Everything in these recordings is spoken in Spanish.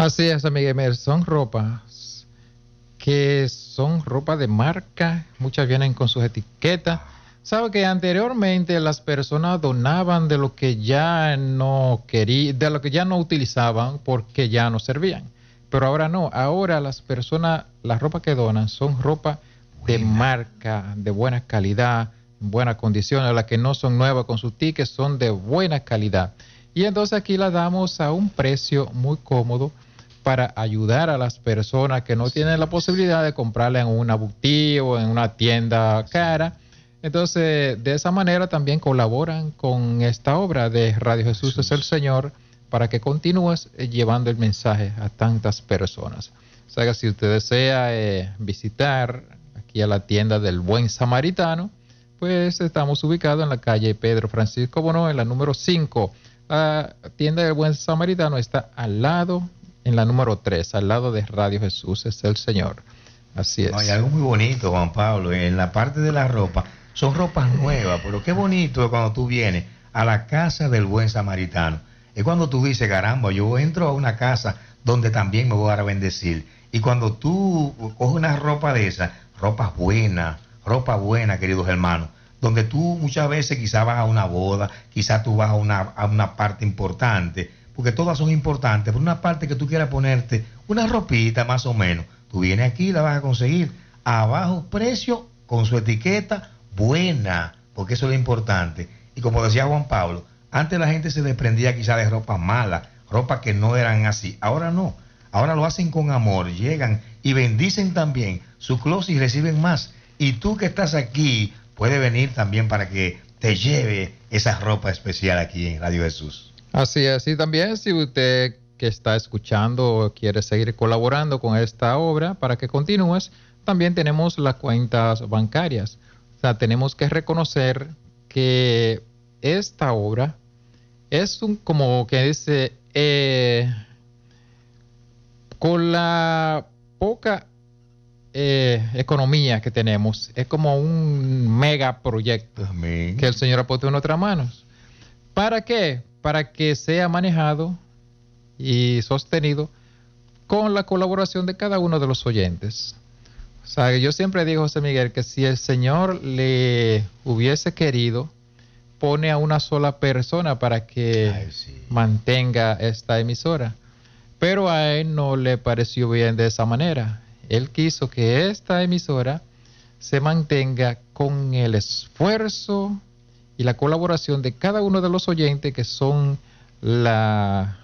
Así es, amiga Emer, son ropas que son ropa de marca, muchas vienen con sus etiquetas. Sabe que anteriormente las personas donaban de lo que ya no querían, de lo que ya no utilizaban porque ya no servían. Pero ahora no, ahora las personas, las ropas que donan son ropa de marca, de buena calidad, en buenas condiciones, las que no son nuevas con sus tickets son de buena calidad. Y entonces aquí las damos a un precio muy cómodo para ayudar a las personas que no tienen la posibilidad de comprarla en una boutique o en una tienda cara. Entonces, de esa manera también colaboran con esta obra de Radio Jesús es el Señor para que continúes llevando el mensaje a tantas personas. O sea que si usted desea visitar aquí a la tienda del Buen Samaritano, pues estamos ubicados en la calle Pedro Francisco Bonó, en la número 5. La tienda del Buen Samaritano está al lado, en la número 3, al lado de Radio Jesús es el Señor. Así es. No, hay algo muy bonito, Juan Pablo, en la parte de la ropa. Son ropas nuevas, pero qué bonito es cuando tú vienes a la casa del Buen Samaritano. Es cuando tú dices, caramba, yo entro a una casa donde también me voy a bendecir. Y cuando tú coges una ropa de esa, ropa buena, queridos hermanos, donde tú muchas veces quizás vas a una boda, quizás tú vas a una parte importante, porque todas son importantes, pero una parte que tú quieras ponerte, una ropita más o menos, tú vienes aquí y la vas a conseguir a bajo precio, con su etiqueta buena, porque eso es lo importante. Y como decía Juan Pablo, antes la gente se desprendía quizás de ropa mala, ropa que no eran así. Ahora no, ahora lo hacen con amor, llegan y bendicen también su closet y reciben más. Y tú que estás aquí, puedes venir también para que te lleve esa ropa especial aquí en Radio Jesús. Así es, y también si usted que está escuchando quiere seguir colaborando con esta obra para que continúes, también tenemos las cuentas bancarias. O sea, tenemos que reconocer que esta obra es como que dice, con la poca economía que tenemos, es como un megaproyecto que el Señor ha puesto en nuestras manos. ¿Para qué? Para que sea manejado y sostenido con la colaboración de cada uno de los oyentes. O sea, yo siempre digo, José Miguel, que si el Señor le hubiese querido, pone a una sola persona para que mantenga esta emisora. Pero a él no le pareció bien de esa manera. Él quiso que esta emisora se mantenga con el esfuerzo y la colaboración de cada uno de los oyentes que son las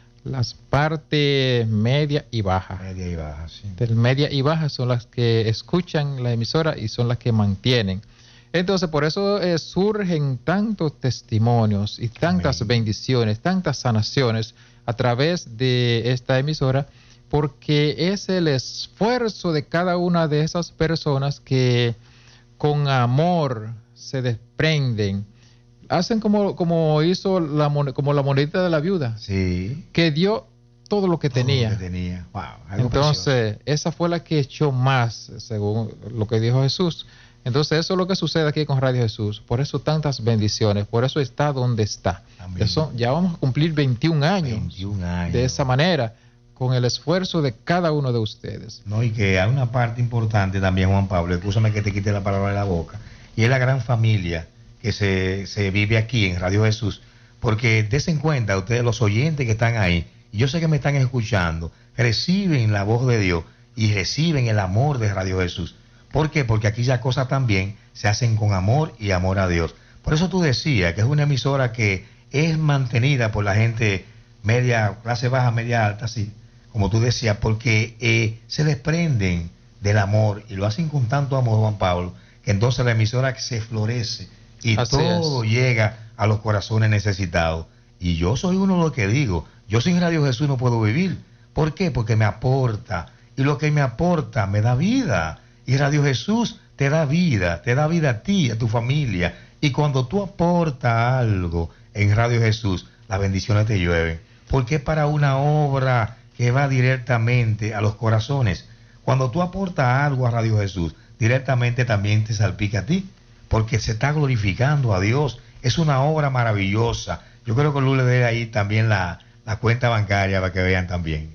partes media y baja. Media y baja, sí. Del media y baja son las que escuchan la emisora y son las que mantienen. Entonces, por eso surgen tantos testimonios y tantas bendiciones, tantas sanaciones a través de esta emisora, porque es el esfuerzo de cada una de esas personas que con amor se desprenden. Hacen como hizo como la monedita de la viuda, sí, que dio todo lo que tenía. Wow, entonces, esa fue la que echó más, según lo que dijo Jesús. Entonces, eso es lo que sucede aquí con Radio Jesús. Por eso tantas bendiciones, por eso está donde está. Eso, ya vamos a cumplir 21 años, 21 años de esa manera, con el esfuerzo de cada uno de ustedes. No, y que hay una parte importante también, Juan Pablo, escúchame que te quite la palabra de la boca, y es la gran familia que se vive aquí en Radio Jesús, porque desen cuenta ustedes, los oyentes que están ahí, y yo sé que me están escuchando, reciben la voz de Dios y reciben el amor de Radio Jesús. ¿Por qué? Porque aquí ya cosas también se hacen con amor y amor a Dios. Por eso tú decías que es una emisora que es mantenida por la gente media, clase baja, media alta, sí, como tú decías, porque se desprenden del amor y lo hacen con tanto amor, Juan Pablo, que entonces la emisora se florece y así todo llega a los corazones necesitados. Y yo soy uno de los que digo, yo sin Radio Jesús no puedo vivir. ¿Por qué? Porque me aporta, y lo que me aporta me da vida. Y Radio Jesús te da vida a ti, a tu familia. Y cuando tú aportas algo en Radio Jesús, las bendiciones te llueven. Porque es para una obra que va directamente a los corazones. Cuando tú aportas algo a Radio Jesús, directamente también te salpica a ti. Porque se está glorificando a Dios. Es una obra maravillosa. Yo creo que Luz le dé ahí también la cuenta bancaria para que vean también.